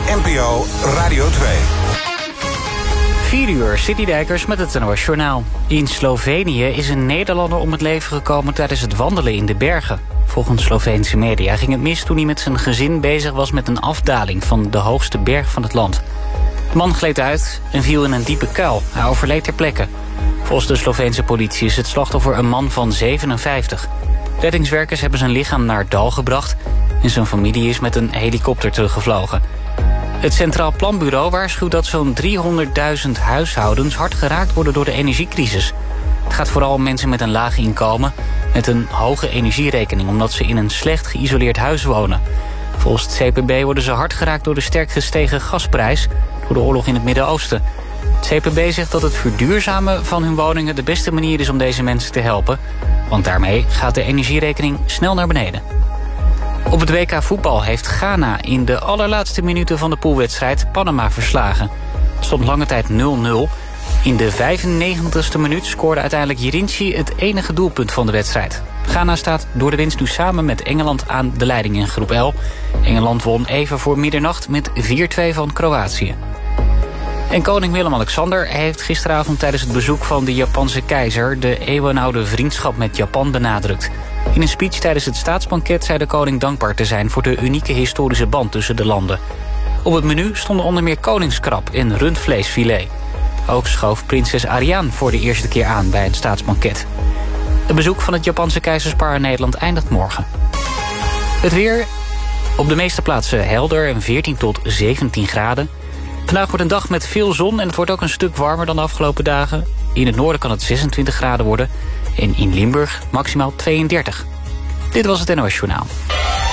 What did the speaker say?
NPO Radio 2. 4 uur, City Dijkers met het NOS Journaal. In Slovenië is een Nederlander om het leven gekomen tijdens het wandelen in de bergen. Volgens Sloveense media ging het mis toen hij met zijn gezin bezig was met een afdaling van de hoogste berg van het land. De man gleed uit en viel in een diepe kuil. Hij overleed ter plekke. Volgens de Sloveense politie is het slachtoffer een man van 57. Reddingswerkers hebben zijn lichaam naar Dal gebracht en zijn familie is met een helikopter teruggevlogen. Het Centraal Planbureau waarschuwt dat zo'n 300.000 huishoudens hard geraakt worden door de energiecrisis. Het gaat vooral om mensen met een laag inkomen met een hoge energierekening, omdat ze in een slecht geïsoleerd huis wonen. Volgens het CPB worden ze hard geraakt door de sterk gestegen gasprijs door de oorlog in het Midden-Oosten. Het CPB zegt dat het verduurzamen van hun woningen de beste manier is om deze mensen te helpen, want daarmee gaat de energierekening snel naar beneden. Op het WK voetbal heeft Ghana in de allerlaatste minuten van de poolwedstrijd Panama verslagen. Het stond lange tijd 0-0. In de 95e minuut scoorde uiteindelijk Jirinchi het enige doelpunt van de wedstrijd. Ghana staat door de winst nu samen met Engeland aan de leiding in groep L. Engeland won even voor middernacht met 4-2 van Kroatië. En koning Willem-Alexander heeft gisteravond tijdens het bezoek van de Japanse keizer de eeuwenoude vriendschap met Japan benadrukt. In een speech tijdens het staatsbanket zei de koning dankbaar te zijn voor de unieke historische band tussen de landen. Op het menu stonden onder meer koningskrab en rundvleesfilet. Ook schoof prinses Ariane voor de eerste keer aan bij het staatsbanket. Het bezoek van het Japanse keizerspaar in Nederland eindigt morgen. Het weer op de meeste plaatsen helder en 14 tot 17 graden. Vandaag wordt een dag met veel zon en het wordt ook een stuk warmer dan de afgelopen dagen. In het noorden kan het 26 graden worden en in Limburg maximaal 32. Dit was het NOS Journaal.